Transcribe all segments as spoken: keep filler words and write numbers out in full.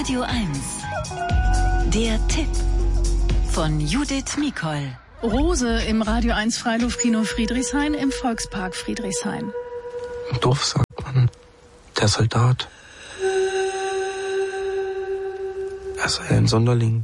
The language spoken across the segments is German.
Radio eins. Der Tipp von Judith Mikol. Rose im Radio eins Freiluftkino Friedrichshain im Volkspark Friedrichshain. Im Dorf sagt man, der Soldat. Er sei ein Sonderling.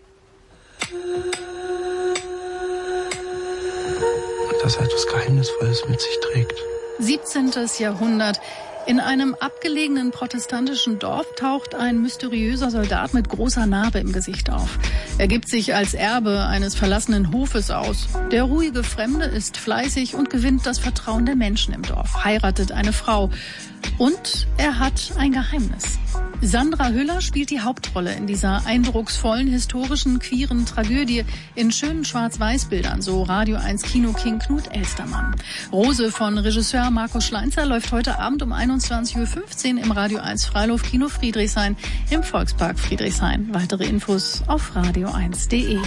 Und dass er etwas Geheimnisvolles mit sich trägt. siebzehntes Jahrhundert. In einem abgelegenen protestantischen Dorf taucht ein mysteriöser Soldat mit großer Narbe im Gesicht auf. Er gibt sich als Erbe eines verlassenen Hofes aus. Der ruhige Fremde ist fleißig und gewinnt das Vertrauen der Menschen im Dorf, heiratet eine Frau. Und er hat ein Geheimnis. Sandra Hüller spielt die Hauptrolle in dieser eindrucksvollen, historischen, queeren Tragödie in schönen Schwarz-Weiß-Bildern, so Radio eins Kino-King Knut Elstermann. Rose von Regisseur Markus Schleinzer läuft heute Abend um einundzwanzig Uhr fünfzehn im Radio eins Freiluftkino Friedrichshain im Volkspark Friedrichshain. Weitere Infos auf radio eins punkt de.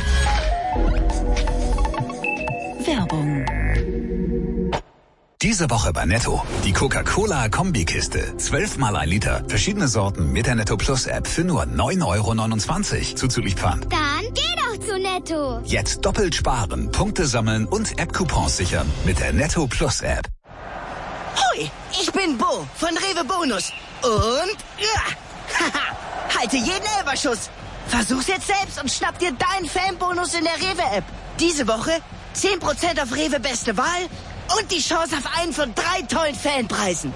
Werbung. Diese Woche bei Netto. Die Coca-Cola-Kombikiste. Zwölfmal ein Liter. Verschiedene Sorten mit der Netto Plus App für nur neun Euro neunundzwanzig. Zuzüglich Pfand. Dann geh doch zu Netto. Jetzt doppelt sparen, Punkte sammeln und App-Coupons sichern mit der Netto Plus App. Hoi, ich bin Bo von Rewe Bonus. Und ja, haha, halte jeden Elberschuss. Versuch's jetzt selbst und schnapp dir deinen Fanbonus in der Rewe-App. Diese Woche zehn Prozent auf Rewe Beste Wahl und die Chance auf einen von drei tollen Fanpreisen.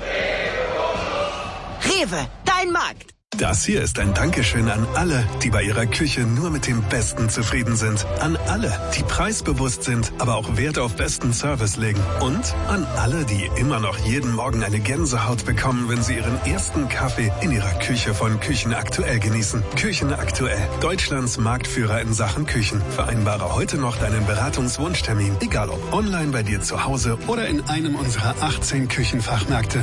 Rewe, dein Markt. Das hier ist ein Dankeschön an alle, die bei ihrer Küche nur mit dem Besten zufrieden sind. An alle, die preisbewusst sind, aber auch Wert auf besten Service legen. Und an alle, die immer noch jeden Morgen eine Gänsehaut bekommen, wenn sie ihren ersten Kaffee in ihrer Küche von Küchen Aktuell genießen. Küchen Aktuell, Deutschlands Marktführer in Sachen Küchen. Vereinbare heute noch deinen Beratungswunschtermin, egal ob online bei dir zu Hause oder in einem unserer achtzehn Küchenfachmärkte.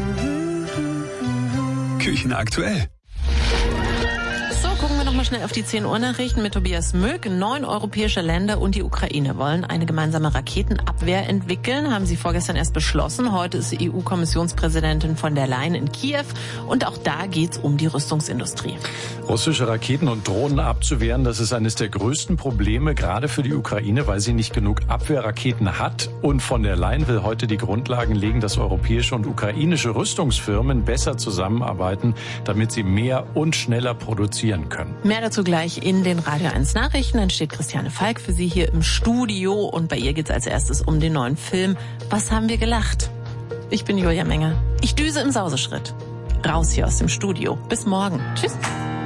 Küchen Aktuell. So, gucken wir nochmal schnell auf die zehn Uhr Nachrichten mit Tobias Möck. Neun europäische Länder und die Ukraine wollen eine gemeinsame Raketenabwehr entwickeln. Haben sie vorgestern erst beschlossen. Heute ist die E U-Kommissionspräsidentin von der Leyen in Kiew. Und auch da geht's um die Rüstungsindustrie. Russische Raketen und Drohnen abzuwehren, das ist eines der größten Probleme, gerade für die Ukraine, weil sie nicht genug Abwehrraketen hat. Und von der Leyen will heute die Grundlagen legen, dass europäische und ukrainische Rüstungsfirmen besser zusammenarbeiten, damit sie mehr und schneller produzieren können. Mehr dazu gleich in den Radio eins Nachrichten. Dann steht Christiane Falk für Sie hier im Studio. Und bei ihr geht's als erstes um den neuen Film Was haben wir gelacht? Ich bin Julia Menger. Ich düse im Sauseschritt. Raus hier aus dem Studio. Bis morgen. Tschüss.